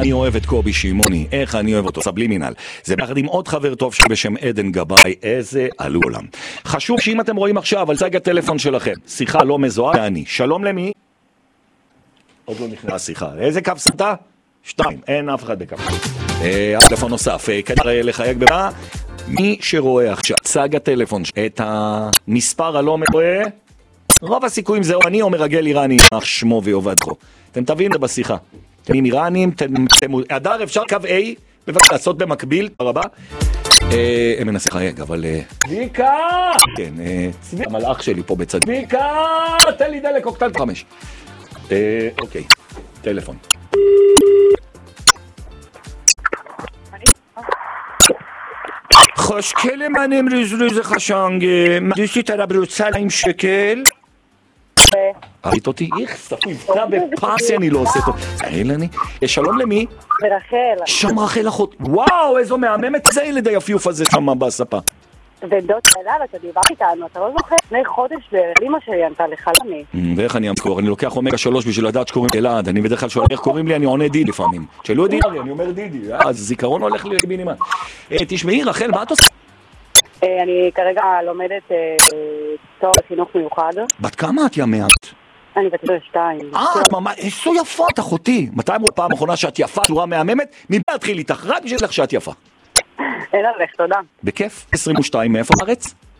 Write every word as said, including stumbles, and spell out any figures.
אני אוהב את קובי שימוני, איך אני אוהב אותו, סבלימינל. זה ביחד עם עוד חבר טוב שבשם עדן גבאי, איזה עלו עולם. חשוב שאם אתם רואים עכשיו על צג הטלפון שלכם, שיחה לא מזוהה, ואני. שלום למי? עוד לא נכנס שיחה. איזה קו סתה? שתיים, אין אף אחד בקו. הטלפון נוסף, כדאי לחייג במה? מי שרואה עכשיו צג הטלפון את המספר הלא מזוהה, רוב הסיכויים זהו אני או מרגל איראני, אך שמו ויובדכו. אתם תבינו בשיחה. אתם איראנים, אדר אפשר קו A, בבקשה לעשות במקביל, הרבה. הם מנסים לחייג, אבל... צביקה! כן, צביקה, המלאך שלי פה בצד. צביקה! תן לי דלק, אוקטל חמש. אוקיי, טלפון. خوشگل من امروز روز خشانگه دوستی طرف رو سلام شکل ראית אותי? איך ספיבתה בפאסי אני לא עושה טוב. אילני, שלום למי? ברחל. שם רחל אחות. וואו, איזו מהממת זה ילד היפיוף הזה שם בספה. ודוד אלעד, אתה דיבר איתנו, אתה לא זוכר? לפני חודש באמא שלי ענתה לך למי. ואיך אני אמזכור? אני לוקח אומגה שלוש בשביל לדעת שקוראים אלעד. אני בדרך כלל שואל איך קוראים לי, אני עונה דידי לפעמים. שלא דידי, אני אומר דידי. אז זיכרון הולך לי לבינימה. תשמעי, רחל, מה את עושה? אני כרגע לומדת תואר בחינוך מיוחד. בת כמה את ימית? אני בת שתיים. אה, ממש, איזו יפה את אחותי. מתי אמרו פעם האחרונה שאת יפה, צורה מהממת? מבלי להתחיל איתך, רק בשביל לך שאת יפה. אין עליך, תודה. בכיף. עשרים ושתיים, מאיפה בארץ?